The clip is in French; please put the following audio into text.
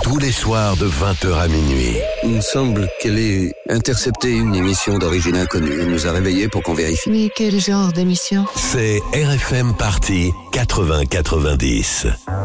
Tous les soirs de 20h à minuit. Il me semble qu'elle ait intercepté une émission d'origine inconnue. Elle nous a réveillés pour qu'on vérifie. Mais quel genre d'émission ? C'est RFM Party 80-90.